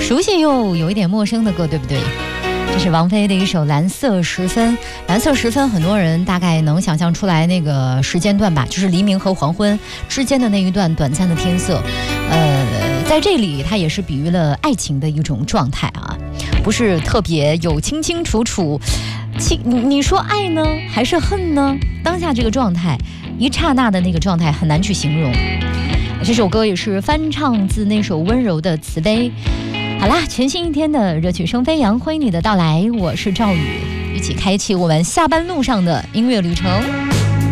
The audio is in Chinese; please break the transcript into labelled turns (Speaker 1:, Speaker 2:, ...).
Speaker 1: 熟悉又有一点陌生的歌，对不对？这是王菲的一首《蓝色时分》。蓝色时分，很多人大概能想象出来那个时间段吧，就是黎明和黄昏之间的那一段短暂的天色。在这里，它也是比喻了爱情的一种状态啊，不是特别有清清楚楚。你说爱呢，还是恨呢？当下这个状态，一刹那的那个状态很难去形容。这首歌也是翻唱自那首温柔的慈悲。好啦，全新一天的热曲声飞扬，欢迎你的到来，我是赵宇，一起开启我们下班路上的音乐旅程。